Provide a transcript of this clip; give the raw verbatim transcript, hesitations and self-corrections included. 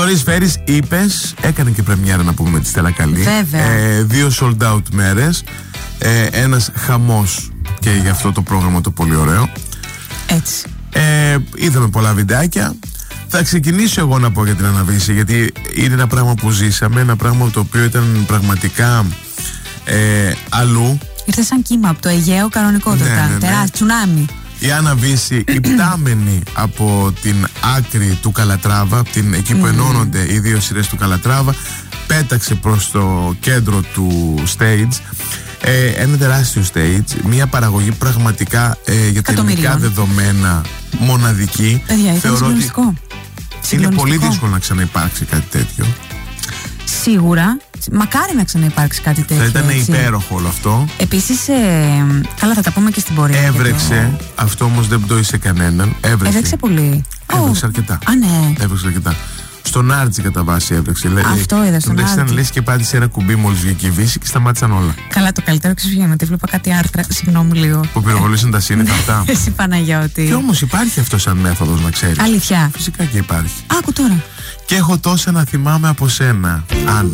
Νωρίς Φέρης, είπες, έκανε και πρεμιέρα να πούμε με τη Στέλλα Καλή. Βέβαια. Ε, δύο sold out μέρες. Ε, ένας χαμός και για αυτό το πρόγραμμα το πολύ ωραίο. Έτσι. Ε, είδαμε πολλά βιντεάκια. Θα ξεκινήσω εγώ να πω για την Αναβίση, γιατί είναι ένα πράγμα που ζήσαμε, ένα πράγμα το οποίο ήταν πραγματικά ε, αλλού. Ήρθε σαν κύμα από το Αιγαίο κανονικότατα. Ναι, ναι, ναι. Τεράστιο τσουνάμι. Η Άννα Βύση, υπτάμενη από την άκρη του Καλατράβα, από την, εκεί που ενώνονται οι δύο σειρές του Καλατράβα, πέταξε προς το κέντρο του stage. Ε, ένα τεράστιο stage, μια παραγωγή πραγματικά ε, για τα ελληνικά δεδομένα μοναδική. Παιδιά, ήταν συγκλονιστικό. Είναι πολύ δύσκολο να ξαναυπάρξει κάτι τέτοιο. Σίγουρα. Μακάρι να ξαναυπάρξει κάτι τέτοιο. Θα ήταν έτσι. Υπέροχο όλο αυτό. Επίσης, ε, καλά, θα τα πούμε και στην πορεία. Έβρεξε, το... αυτό όμως δεν πτώει σε κανέναν. Έβρεξε, έβρεξε πολύ. Έβρεξε oh. αρκετά. Α, ναι. Έβρεξε αρκετά. Στον Άρτζη κατά βάση έβρεξε. Αυτό είδα στον Άρτζη. Ήταν λες και πάτησε ένα κουμπί μόλις βγήκε η Βύση και σταμάτησαν όλα. Καλά, το καλύτερο ξεφύγαμε ότι βλέπα κάτι άρθρα. Συγγνώμη λίγο. Που πυροβολήσαν τα σύννεφα αυτά. Εσύ Παναγιώτη. Και όμως υπάρχει αυτό σαν μέθοδος, να ξέρεις. Αλήθεια. Φυσικά και υπάρχει. Άκου τώρα. Και έχω τόσα να θυμάμαι από σένα. Αν